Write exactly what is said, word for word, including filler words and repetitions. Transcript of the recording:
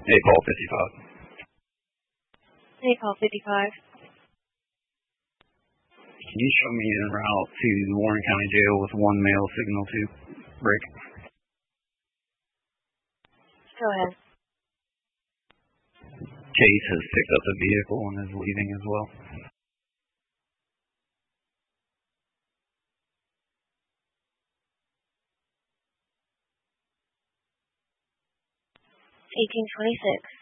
Hey, Paul, fifty-five. Hey, Paul, fifty-five. Can you show me en route to the Warren County Jail with one male signal to break? Go ahead. Chase has picked up the vehicle and is leaving as well. eighteen twenty-six.